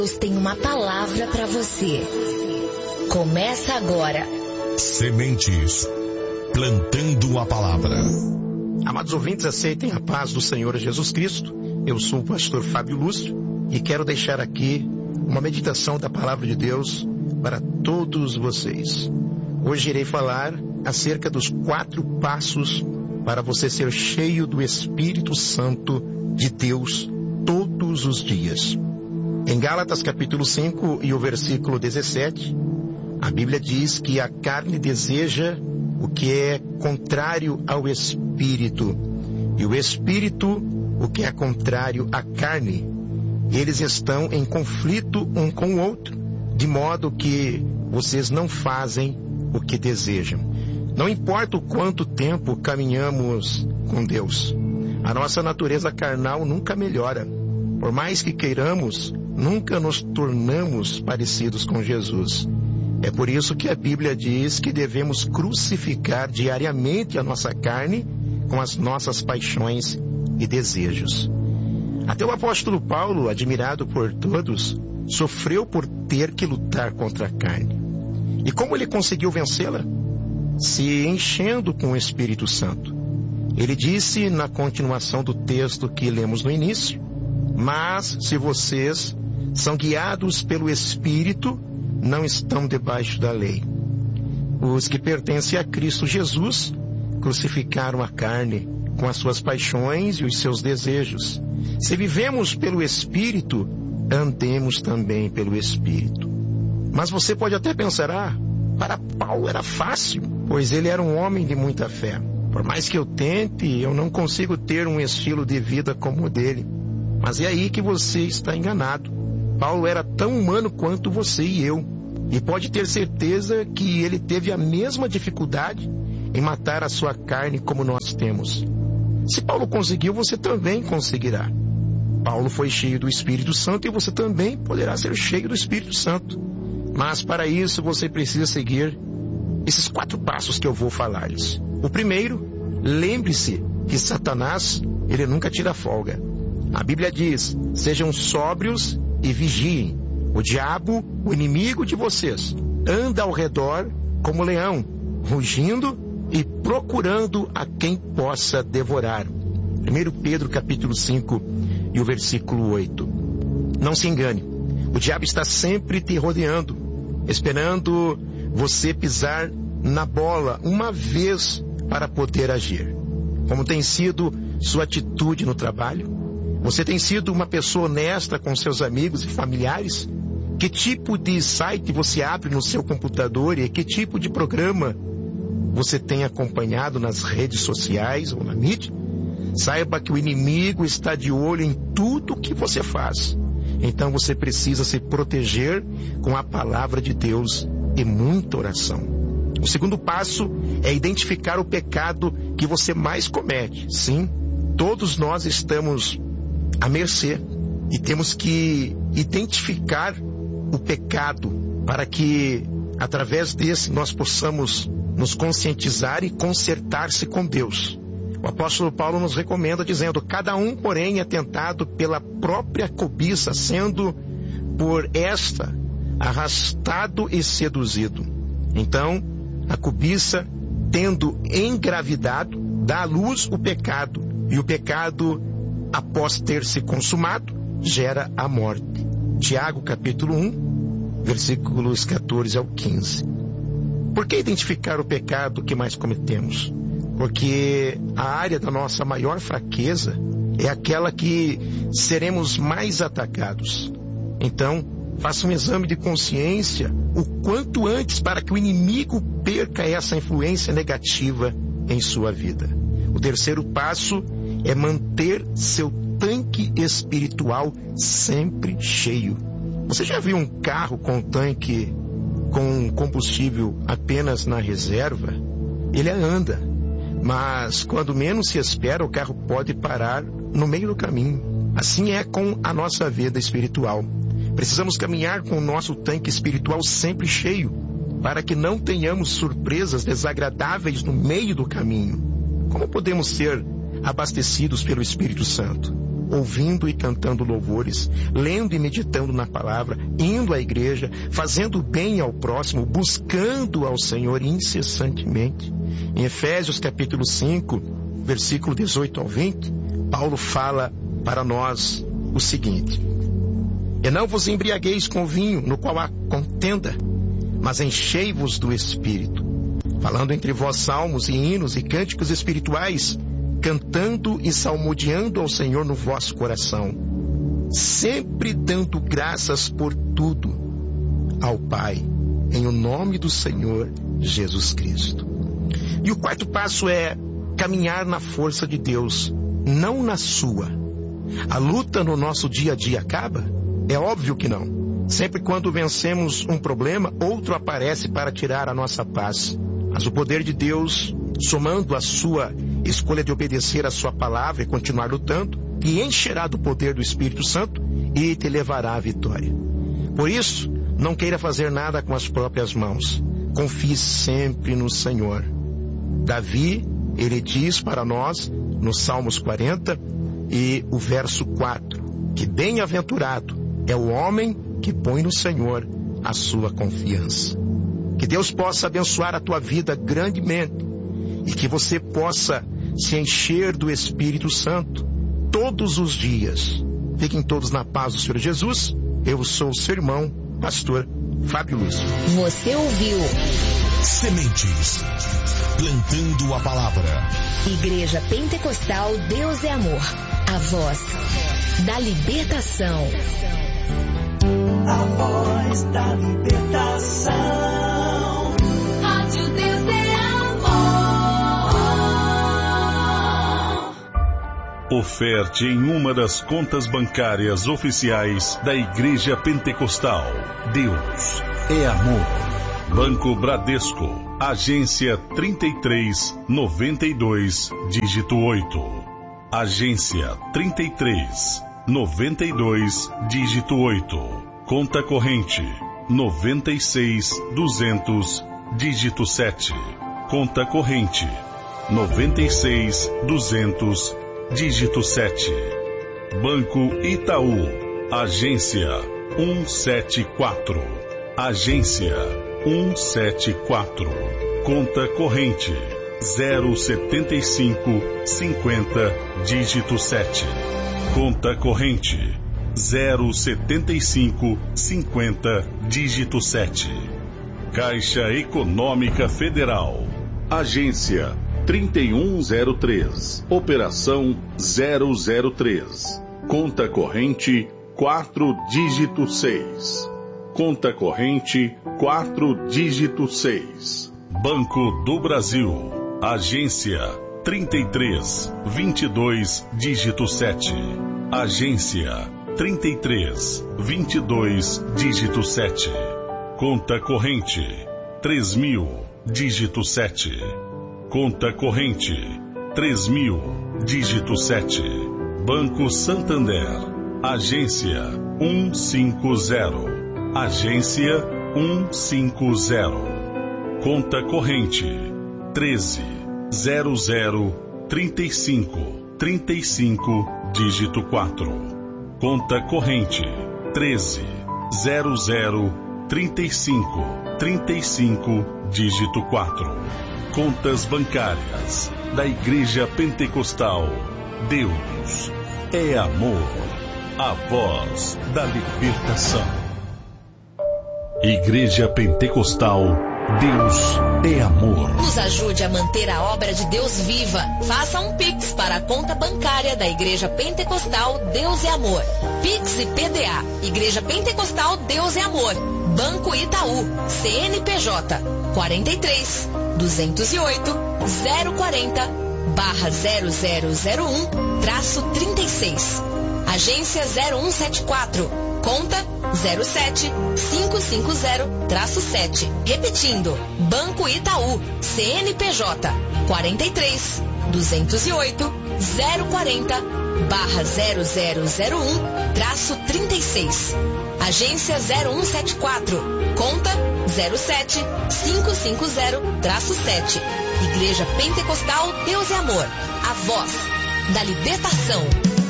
Deus tem uma palavra para você. Começa agora. Sementes, plantando a palavra. Amados ouvintes, aceitem a paz do Senhor Jesus Cristo. Eu sou o pastor Fábio Lúcio e quero deixar aqui uma meditação da palavra de Deus para todos vocês. Hoje irei falar acerca dos 4 passos para você ser cheio do Espírito Santo de Deus todos os dias. Em Gálatas capítulo 5 e o versículo 17, a Bíblia diz que a carne deseja o que é contrário ao Espírito, e o Espírito o que é contrário à carne. Eles estão em conflito um com o outro, de modo que vocês não fazem o que desejam. Não importa o quanto tempo caminhamos com Deus, a nossa natureza carnal nunca melhora. Por mais que queiramos, nunca nos tornamos parecidos com Jesus. É por isso que a Bíblia diz que devemos crucificar diariamente a nossa carne com as nossas paixões e desejos. Até o apóstolo Paulo, admirado por todos, sofreu por ter que lutar contra a carne. E como ele conseguiu vencê-la? Se enchendo com o Espírito Santo. Ele disse na continuação do texto que lemos no início: mas se vocês são guiados pelo Espírito, não estão debaixo da lei. Os que pertencem a Cristo Jesus crucificaram a carne com as suas paixões e os seus desejos. Se vivemos pelo Espírito, andemos também pelo Espírito. Mas você pode até pensar, para Paulo era fácil, pois ele era um homem de muita fé. Por mais que eu tente, eu não consigo ter um estilo de vida como o dele. Mas é aí que você está enganado. Paulo era tão humano quanto você e eu. E pode ter certeza que ele teve a mesma dificuldade em matar a sua carne como nós temos. Se Paulo conseguiu, você também conseguirá. Paulo foi cheio do Espírito Santo e você também poderá ser cheio do Espírito Santo. Mas para isso você precisa seguir esses 4 passos que eu vou falar-lhes. O primeiro, lembre-se que Satanás, ele nunca tira folga. A Bíblia diz: sejam sóbrios e vigiem. O diabo, o inimigo de vocês, anda ao redor como leão, rugindo e procurando a quem possa devorar. 1 Pedro capítulo 5 e o versículo 8. Não se engane, o diabo está sempre te rodeando, esperando você pisar na bola uma vez para poder agir. Como tem sido sua atitude no trabalho? Você tem sido uma pessoa honesta com seus amigos e familiares? Que tipo de site você abre no seu computador e que tipo de programa você tem acompanhado nas redes sociais ou na mídia? Saiba que o inimigo está de olho em tudo que você faz. Então você precisa se proteger com a palavra de Deus e muita oração. O segundo passo é identificar o pecado que você mais comete. Sim, todos nós estamos à mercê e temos que identificar o pecado para que, através desse, nós possamos nos conscientizar e consertar-se com Deus. O apóstolo Paulo nos recomenda dizendo: cada um, porém, é tentado pela própria cobiça, sendo por esta arrastado e seduzido. Então, a cobiça, tendo engravidado, dá à luz o pecado, e o pecado, após ter se consumado, gera a morte. Tiago capítulo 1, versículos 14 ao 15. Por que identificar o pecado que mais cometemos? Porque a área da nossa maior fraqueza é aquela que seremos mais atacados. Então, faça um exame de consciência o quanto antes para que o inimigo perca essa influência negativa em sua vida. O terceiro passo é manter seu tanque espiritual sempre cheio. Você já viu um carro com tanque com combustível apenas na reserva? Ele anda, mas quando menos se espera, o carro pode parar no meio do caminho. Assim é com a nossa vida espiritual. Precisamos caminhar com o nosso tanque espiritual sempre cheio, para que não tenhamos surpresas desagradáveis no meio do caminho. Como podemos ser abastecidos pelo Espírito Santo? ouvindo e cantando louvores, lendo e meditando na palavra, indo à igreja, fazendo bem ao próximo, buscando ao Senhor incessantemente. Em Efésios capítulo 5, versículo 18 ao 20, Paulo fala para nós o seguinte: e não vos embriagueis com vinho, no qual há contenda, mas enchei-vos do Espírito, falando entre vós salmos e hinos e cânticos espirituais, cantando e salmodiando ao Senhor no vosso coração, sempre dando graças por tudo ao Pai, em o nome do Senhor Jesus Cristo. E o quarto passo é caminhar na força de Deus, não na sua. A luta no nosso dia a dia acaba? É óbvio que não. Sempre quando vencemos um problema, outro aparece para tirar a nossa paz. Mas o poder de Deus, somando a sua escolha de obedecer a sua palavra e continuar lutando, te encherá do poder do Espírito Santo e te levará à vitória. Por isso, não queira fazer nada com as próprias mãos. Confie sempre no Senhor. Davi, ele diz para nós, no Salmos 40 e o verso 4, que bem-aventurado é o homem que põe no Senhor a sua confiança. Que Deus possa abençoar a tua vida grandemente e que você possa se encher do Espírito Santo todos os dias. Fiquem todos na paz do Senhor Jesus. Eu sou o seu irmão, pastor Fábio Lúcio. Você ouviu Sementes, plantando a palavra. Igreja Pentecostal Deus é Amor, a voz da libertação. A voz da libertação. Rádio Deus é Amor. Oferte em uma das contas bancárias oficiais da Igreja Pentecostal. Deus é Amor. Banco Bradesco, agência 3392, dígito 8. Agência 3392, dígito 8. Conta corrente 96200, dígito 7. Conta corrente 96200, dígito 7. Banco Itaú, agência 174. Agência 174. Conta corrente 07550, dígito 7. Conta corrente 07550, dígito 7. Caixa Econômica Federal, agência 3103, operação 003. Conta corrente 4, dígito 6. Conta corrente 4, dígito 6. Banco do Brasil, agência 3322, dígito 7. Agência 3322, dígito 7. Conta corrente 3000, dígito 7. Conta corrente 3000, dígito 7. Banco Santander, agência 150. Agência 150. Conta corrente 13003535, dígito 4. Conta corrente 13003535, dígito 4. Contas bancárias da Igreja Pentecostal Deus é Amor, a voz da libertação. Igreja Pentecostal Deus é Amor. Nos ajude a manter a obra de Deus viva. Faça um Pix para a conta bancária da Igreja Pentecostal Deus é Amor. Pix e PDA. Igreja Pentecostal Deus é Amor. Banco Itaú. CNPJ 43 208 040/0001-36. Agência 0174. Conta 07550-7. Repetindo, Banco Itaú, CNPJ 43 208 040/0001-36. Agência 0174. Conta 07550-7. Igreja Pentecostal Deus é Amor, a voz da libertação.